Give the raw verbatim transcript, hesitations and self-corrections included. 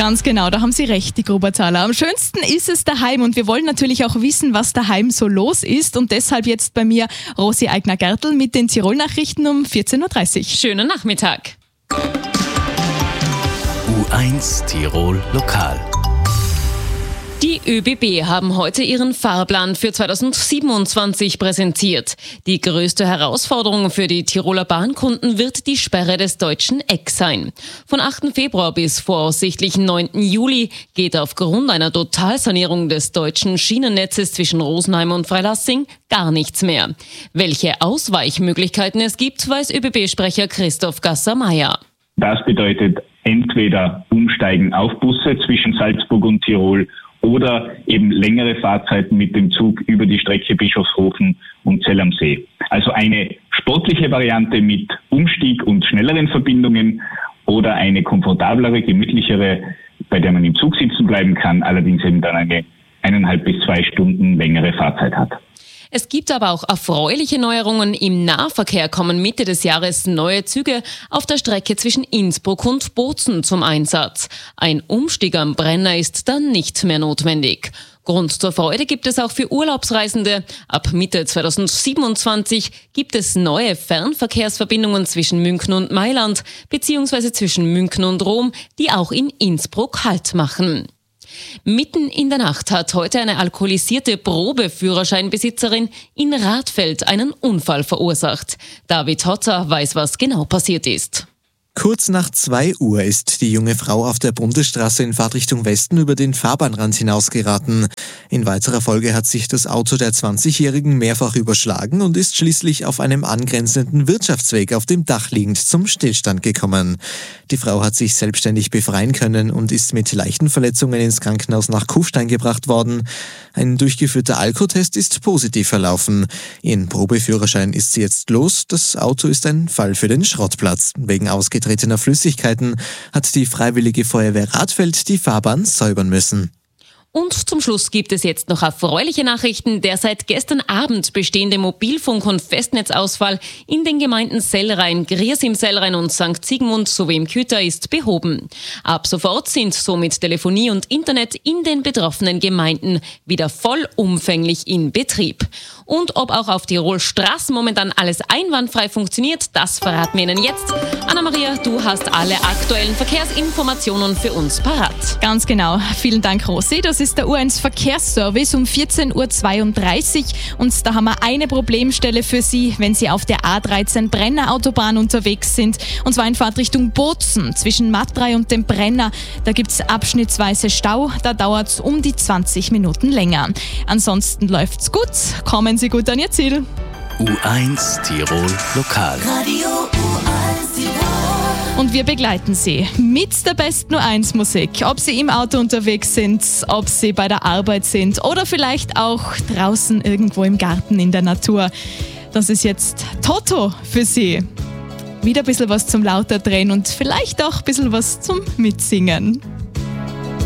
Ganz genau, da haben Sie recht, die Grubertaler. Am schönsten ist es daheim und wir wollen natürlich auch wissen, was daheim so los ist. Und deshalb jetzt bei mir Rosi Eigner-Gertl mit den Tirol-Nachrichten um vierzehn Uhr dreißig. Schönen Nachmittag. U eins Tirol Lokal. Die ÖBB haben heute ihren Fahrplan für zweitausendsiebenundzwanzig präsentiert. Die größte Herausforderung für die Tiroler Bahnkunden wird die Sperre des deutschen Eck sein. Von achten Februar bis voraussichtlich neunten Juli geht aufgrund einer Totalsanierung des deutschen Schienennetzes zwischen Rosenheim und Freilassing gar nichts mehr. Welche Ausweichmöglichkeiten es gibt, weiß ÖBB-Sprecher Christoph Gasser-Meyer. Das bedeutet entweder Umsteigen auf Busse zwischen Salzburg und Tirol oder eben längere Fahrzeiten mit dem Zug über die Strecke Bischofshofen und Zell am See. Also eine sportliche Variante mit Umstieg und schnelleren Verbindungen oder eine komfortablere, gemütlichere, bei der man im Zug sitzen bleiben kann, allerdings eben dann eine eineinhalb bis zwei Stunden längere Fahrzeit hat. Es gibt aber auch erfreuliche Neuerungen. Im Nahverkehr kommen Mitte des Jahres neue Züge auf der Strecke zwischen Innsbruck und Bozen zum Einsatz. Ein Umstieg am Brenner ist dann nicht mehr notwendig. Grund zur Freude gibt es auch für Urlaubsreisende. Ab Mitte zweitausendsiebenundzwanzig gibt es neue Fernverkehrsverbindungen zwischen München und Mailand bzw. zwischen München und Rom, die auch in Innsbruck Halt machen. Mitten in der Nacht hat heute eine alkoholisierte Probeführerscheinbesitzerin in Radfeld einen Unfall verursacht. David Hotter weiß, was genau passiert ist. Kurz nach zwei Uhr ist die junge Frau auf der Bundesstraße in Fahrtrichtung Westen über den Fahrbahnrand hinausgeraten. In weiterer Folge hat sich das Auto der zwanzigjährigen mehrfach überschlagen und ist schließlich auf einem angrenzenden Wirtschaftsweg auf dem Dach liegend zum Stillstand gekommen. Die Frau hat sich selbstständig befreien können und ist mit leichten Verletzungen ins Krankenhaus nach Kufstein gebracht worden. Ein durchgeführter Alkotest ist positiv verlaufen. Ihren Probeführerschein ist sie jetzt los. Das Auto ist ein Fall für den Schrottplatz. Wegen ausgetretener Flüssigkeiten hat die Freiwillige Feuerwehr Radfeld die Fahrbahn säubern müssen. Und zum Schluss gibt es jetzt noch erfreuliche Nachrichten. Der seit gestern Abend bestehende Mobilfunk- und Festnetzausfall in den Gemeinden Sellrhein, Griers im Sellrhein und Sankt Sigmund sowie im Küter ist behoben. Ab sofort sind somit Telefonie und Internet in den betroffenen Gemeinden wieder vollumfänglich in Betrieb. Und ob auch auf Tirol Straßen momentan alles einwandfrei funktioniert, das verraten wir Ihnen jetzt. Anna-Maria, du hast alle aktuellen Verkehrsinformationen für uns parat. Ganz genau. Vielen Dank, Rosi. Das ist der U eins Verkehrsservice um vierzehn Uhr zweiunddreißig und da haben wir eine Problemstelle für Sie, wenn Sie auf der A dreizehn Brenner Autobahn unterwegs sind, und zwar in Fahrtrichtung Bozen zwischen Matrei und dem Brenner. Da gibt es abschnittsweise Stau, da dauert es um die zwanzig Minuten länger. Ansonsten läuft's gut, kommen Sie gut an Ihr Ziel. U eins Tirol Lokal. Radio U eins Tirol. Und wir begleiten Sie mit der besten U eins Musik. Ob Sie im Auto unterwegs sind, ob Sie bei der Arbeit sind oder vielleicht auch draußen irgendwo im Garten in der Natur. Das ist jetzt Toto für Sie. Wieder ein bisschen was zum lauter drehen und vielleicht auch ein bisschen was zum Mitsingen.